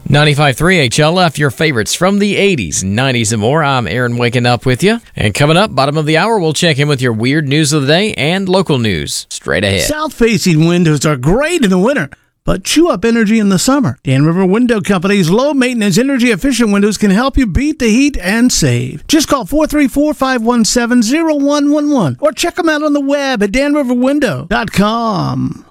95.3 HLF, your favorites from the 80s, 90s, and more. I'm Aaron waking up with you. And coming up, bottom of the hour, we'll check in with your weird news of the day and local news. Straight ahead. South-facing windows are great in the winter, but chew up energy in the summer. Dan River Window Company's low-maintenance, energy-efficient windows can help you beat the heat and save. Just call 434-517-0111 or check them out on the web at danriverwindow.com.